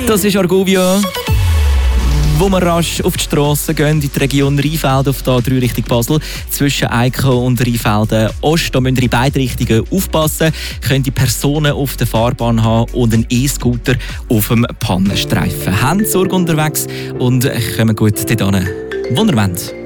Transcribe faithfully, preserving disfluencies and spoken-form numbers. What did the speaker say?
Das ist Argovia. Wo wir rasch auf die Strasse gehen, in die Region Rheinfelden, auf der A drei Richtung Basel, zwischen Eiko und Rheinfelden Ost. Da müsst ihr in beide Richtungen aufpassen. Könnt ihr Personen auf der Fahrbahn haben und einen E-Scooter auf dem Pannenstreifen. Habt Sorge unterwegs und kommt gut dort hin, wo ihr wollt.